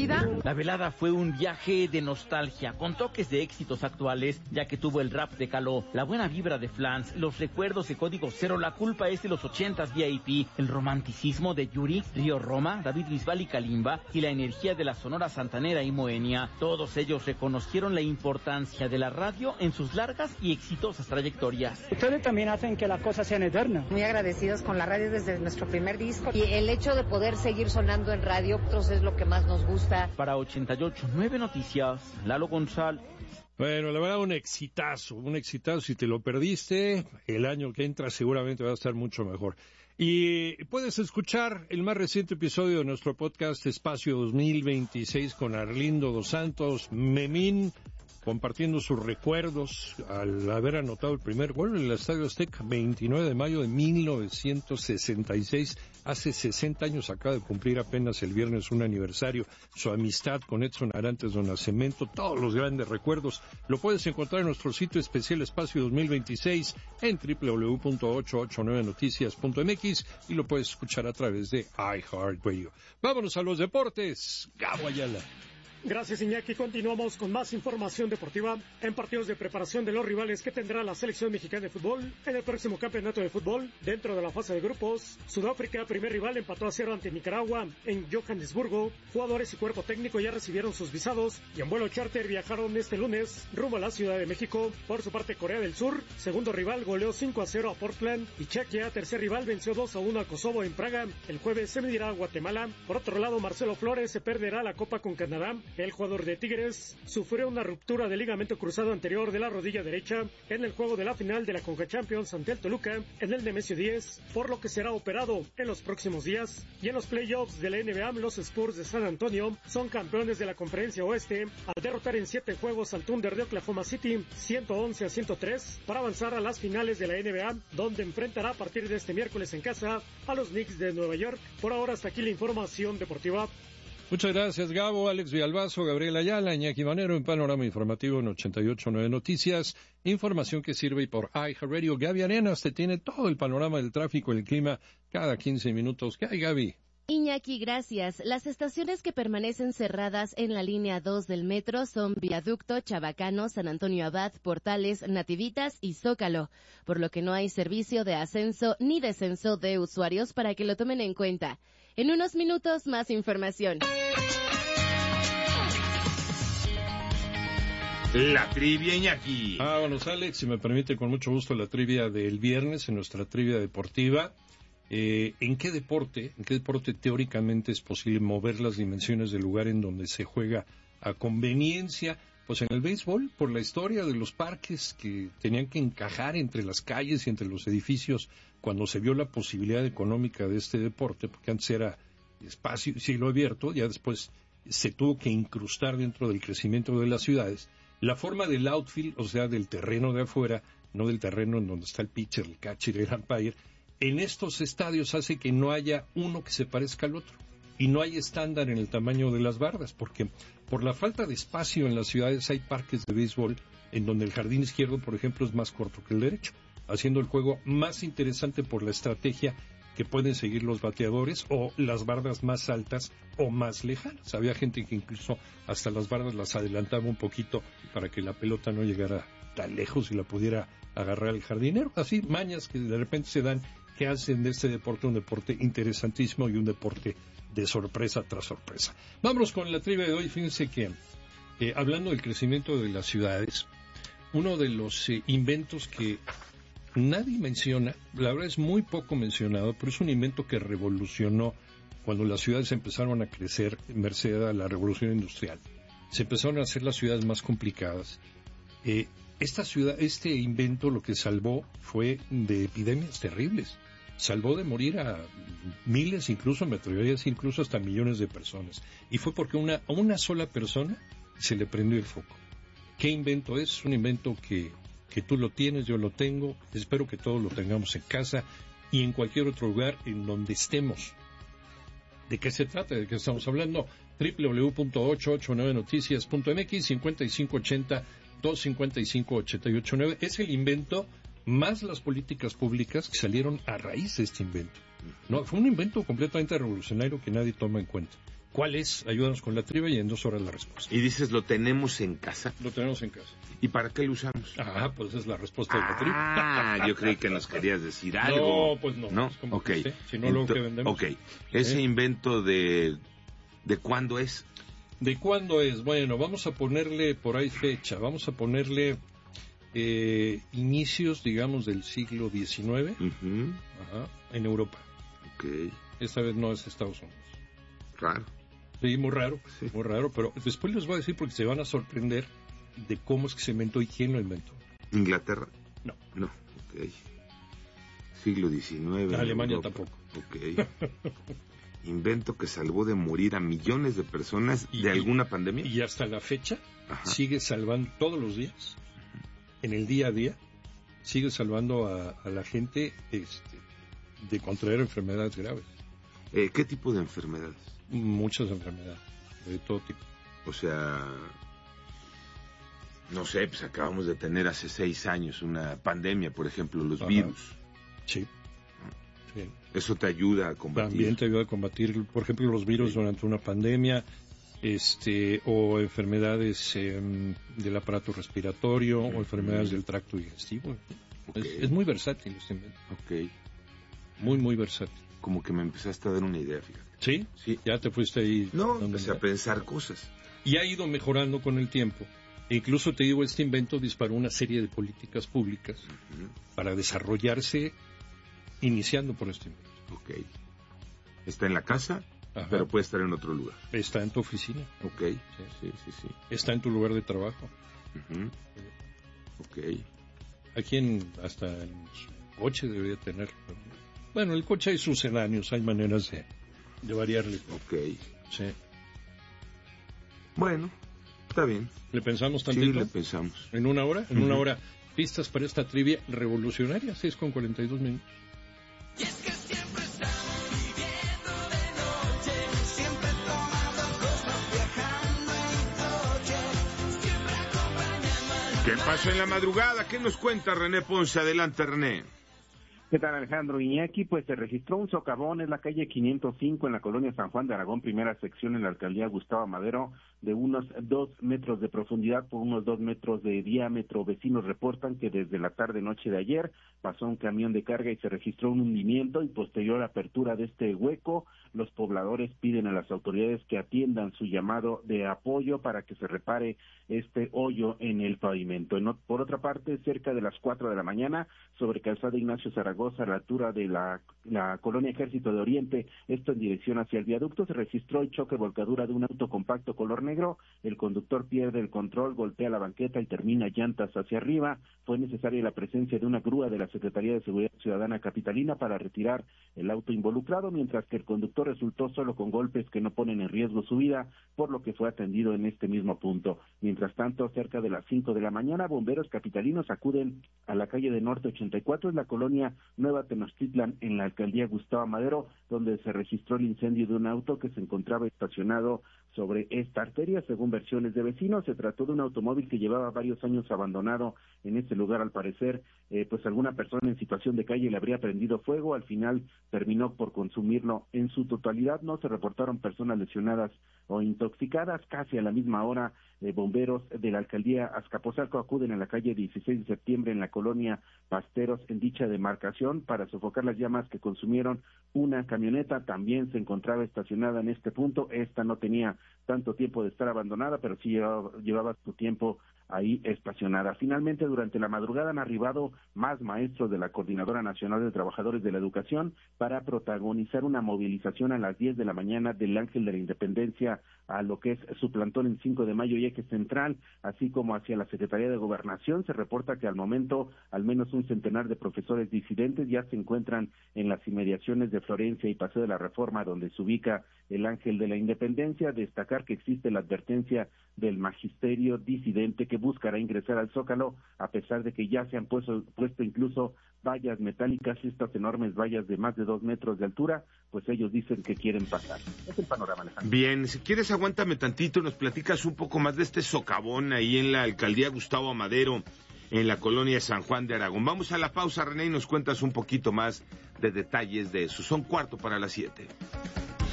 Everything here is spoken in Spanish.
vida? La velada fue un viaje de nostalgia, con toques de éxitos actuales, ya que tuvo el rap de Caló, la buena vibra de Flans, los recuerdos de Código Cero, la culpa es de los 80s VIP, el romanticismo de Yuri, Río Roma, David Bisbal y Kalimba, y la energía de la Sonora Santanera y Moenia. Todos ellos reconocieron la importancia de la radio en sus largas y exitosas trayectorias. Ustedes también hacen que las cosas sean eternas. Muy agradecidos con la radio desde nuestro primer disco. Y el hecho de poder seguir sonando en radio, pues es lo que más nos gusta. Para 88.9 Noticias, Lalo González. Bueno, la verdad, un exitazo. Si te lo perdiste, el año que entra seguramente va a estar mucho mejor. Y puedes escuchar el más reciente episodio de nuestro podcast Espacio 2026 con Arlindo Dos Santos, Memín, compartiendo sus recuerdos al haber anotado el primer gol en el Estadio Azteca, 29 de mayo de 1966. Hace 60 años acaba de cumplir apenas el viernes un aniversario. Su amistad con Edson Arantes do Nascimento, todos los grandes recuerdos. Lo puedes encontrar en nuestro sitio especial Espacio 2026 en www.889noticias.mx y lo puedes escuchar a través de iHeartRadio. Vámonos a los deportes. Gabo Ayala. Gracias, Iñaki. Continuamos con más información deportiva en partidos de preparación de los rivales que tendrá la selección mexicana de fútbol en el próximo campeonato de fútbol. Dentro de la fase de grupos, Sudáfrica, primer rival, empató a 0 ante Nicaragua en Johannesburgo. Jugadores y cuerpo técnico ya recibieron sus visados y en vuelo charter viajaron este lunes rumbo a la Ciudad de México. Por su parte, Corea del Sur, segundo rival, goleó 5-0 a Portland, y Chequia, tercer rival, venció 2-1 a Kosovo en Praga. El jueves se medirá a Guatemala. Por otro lado, Marcelo Flores se perderá la Copa con Canadá. El jugador de Tigres sufrió una ruptura del ligamento cruzado anterior de la rodilla derecha en el juego de la final de la Conca Champions ante el Toluca en el Nemesio 10, por lo que será operado en los próximos días. Y en los playoffs de la NBA, los Spurs de San Antonio son campeones de la Conferencia Oeste al derrotar en 7 juegos al Thunder de Oklahoma City 111-103 para avanzar a las finales de la NBA, donde enfrentará a partir de este miércoles en casa a los Knicks de Nueva York. Por ahora, hasta aquí la información deportiva. Muchas gracias, Gabo, Alex Villalbazo, Gabriel Ayala, Iñaki Manero en Panorama Informativo en 88.9 Noticias. Información que sirve por iHeartRadio. Gaby Arenas te tiene todo el panorama del tráfico y el clima cada 15 minutos. ¿Qué hay, Gaby? Iñaki, gracias. Las estaciones que permanecen cerradas en la línea 2 del metro son Viaducto, Chabacano, San Antonio Abad, Portales, Nativitas y Zócalo, por lo que no hay servicio de ascenso ni descenso de usuarios para que lo tomen en cuenta. En unos minutos, más información. La trivia, Iñaki. Vámonos, Alex, si me permite, con mucho gusto la trivia del viernes en nuestra trivia deportiva. ¿En qué deporte teóricamente es posible mover las dimensiones del lugar en donde se juega a conveniencia? Pues en el béisbol, por la historia de los parques que tenían que encajar entre las calles y entre los edificios cuando se vio la posibilidad económica de este deporte, porque antes era espacio, cielo abierto, ya después se tuvo que incrustar dentro del crecimiento de las ciudades. La forma del outfield, o sea, del terreno de afuera, no del terreno en donde está el pitcher, el catcher, el umpire, en estos estadios hace que no haya uno que se parezca al otro. Y no hay estándar en el tamaño de las bardas, porque por la falta de espacio en las ciudades hay parques de béisbol en donde el jardín izquierdo, por ejemplo, es más corto que el derecho, haciendo el juego más interesante por la estrategia que pueden seguir los bateadores o las bardas más altas o más lejanas. Había gente que incluso hasta las bardas las adelantaba un poquito para que la pelota no llegara tan lejos y la pudiera agarrar el jardinero. Así, mañas que de repente se dan, que hacen de este deporte un deporte interesantísimo y un deporte de sorpresa tras sorpresa. Vámonos con la trivia de hoy. Fíjense que, hablando del crecimiento de las ciudades, uno de los inventos que nadie menciona, la verdad es muy poco mencionado, pero es un invento que revolucionó cuando las ciudades empezaron a crecer merced a la revolución industrial. Se empezaron a hacer las ciudades más complicadas. Este invento lo que salvó fue de epidemias terribles. Salvó de morir a miles, incluso, me atrevería a decir, incluso hasta millones de personas. Y fue porque a una sola persona se le prendió el foco. ¿Qué invento es? Un invento que tú lo tienes, yo lo tengo, espero que todos lo tengamos en casa y en cualquier otro lugar en donde estemos. ¿De qué se trata? ¿De qué estamos hablando? www.889noticias.mx 5580-255-889. Es el invento más las políticas públicas que salieron a raíz de este invento. No, fue un invento completamente revolucionario que nadie toma en cuenta. ¿Cuál es? Ayúdanos con la trivia y en 2 horas la respuesta. Y dices, ¿lo tenemos en casa? Lo tenemos en casa. ¿Y para qué lo usamos? Pues esa es la respuesta de la trivia. Yo creí que nos querías decir algo. No, pues no. ¿No? Es como Ok. que si no, luego que vendemos. Ok. ¿Ese invento de cuándo es? ¿De cuándo es? Bueno, vamos a ponerle por ahí fecha. Vamos a ponerle inicios, digamos, del siglo XIX. En Europa. Ok. Esta vez no es Estados Unidos. Raro. Sí, muy raro, pero después les voy a decir porque se van a sorprender de cómo es que se inventó y quién lo inventó. ¿Inglaterra? No. Ok. Siglo XIX. Alemania Europa. tampoco. Ok. Invento que salvó de morir a millones de personas de alguna pandemia. Y hasta la fecha sigue salvando todos los días, en el día a día, sigue salvando a la gente de contraer enfermedades graves. ¿Qué tipo de enfermedades? Muchas enfermedades, de todo tipo. O sea, no sé, pues acabamos de tener hace 6 años una pandemia, por ejemplo, los virus. Sí. Eso te ayuda a combatir. También te ayuda a combatir, por ejemplo, los virus durante una pandemia, o enfermedades del aparato respiratorio, o enfermedades del tracto digestivo. Okay. Es muy versátil este invento. Ok. Muy, muy versátil. Como que me empezaste a dar una idea, fíjate. ¿Sí? Ya te fuiste ahí. No, empecé a pensar cosas. Y ha ido mejorando con el tiempo. E incluso, te digo, este invento disparó una serie de políticas públicas para desarrollarse iniciando por este invento. Ok. Está en la casa, pero puede estar en otro lugar. Está en tu oficina. Ok. Sí. Está en tu lugar de trabajo. Ok. Aquí hasta en su coche debería tener. Bueno, el coche hay sucedáneos, hay maneras de variarle. Ok. Sí. Bueno, está bien. ¿Le pensamos tantito? Sí, le pensamos. ¿En una hora? En una hora. Pistas para esta trivia revolucionaria, 6:42 minutos. Y es que siempre estamos viviendo de noche, siempre tomando cosas, viajando en coche, siempre acompañando al... ¿Qué pasó en la madrugada? ¿Qué nos cuenta René Ponce? Adelante, René. ¿Qué tal, Alejandro Iñaki? Pues se registró un socavón en la calle 505 en la colonia San Juan de Aragón, primera sección en la alcaldía Gustavo Madero, de unos 2 metros de profundidad por unos 2 metros de diámetro. Vecinos reportan que desde la tarde-noche de ayer pasó un camión de carga y se registró un hundimiento y posterior apertura de este hueco. Los pobladores piden a las autoridades que atiendan su llamado de apoyo para que se repare este hoyo en el pavimento. Por otra parte, cerca de las 4 de la mañana, sobre calzada Ignacio Zaragoza, a la altura de la colonia Ejército de Oriente, esto en dirección hacia el viaducto, se registró el choque volcadura de un auto compacto color negro. El conductor pierde el control, golpea la banqueta y termina llantas hacia arriba. Fue necesaria la presencia de una grúa de la Secretaría de Seguridad Ciudadana capitalina para retirar el auto involucrado, mientras que el conductor resultó solo con golpes que no ponen en riesgo su vida, por lo que fue atendido en este mismo punto. Mientras tanto, cerca de las 5 de la mañana, bomberos capitalinos acuden a la calle de Norte 84, en la colonia Nueva Tenochtitlan, en la alcaldía Gustavo Madero, donde se registró el incendio de un auto que se encontraba estacionado sobre esta arteria. Según versiones de vecinos, se trató de un automóvil que llevaba varios años abandonado en este lugar. Al parecer, pues alguna persona en situación de calle le habría prendido fuego. Al final terminó por consumirlo en su totalidad. No se reportaron personas lesionadas o intoxicadas. Casi a la misma hora, bomberos de la alcaldía Azcapotzalco acuden a la calle 16 de septiembre en la colonia Pasteros, en dicha demarcación, para sofocar las llamas que consumieron una camioneta. También se encontraba estacionada en este punto. Esta no tenía tanto tiempo de estar abandonada, pero sí llevaba su tiempo ahí estacionada. Finalmente, durante la madrugada han arribado más maestros de la Coordinadora Nacional de Trabajadores de la Educación para protagonizar una movilización a las 10 de la mañana del Ángel de la Independencia a lo que es su plantón en 5 de mayo y Eje Central, así como hacia la Secretaría de Gobernación. Se reporta que al momento al menos un centenar de profesores disidentes ya se encuentran en las inmediaciones de Florencia y Paseo de la Reforma, donde se ubica el Ángel de la Independencia. Destacar que existe la advertencia del magisterio disidente que buscará ingresar al Zócalo, a pesar de que ya se han puesto incluso vallas metálicas, estas enormes vallas de más de 2 metros de altura, pues ellos dicen que quieren pasar. Es el panorama, Alejandro. Bien, si quieres aguántame tantito, nos platicas un poco más de este socavón ahí en la alcaldía Gustavo Madero, en la colonia San Juan de Aragón. Vamos a la pausa, René, y nos cuentas un poquito más de detalles de eso. Son 6:45.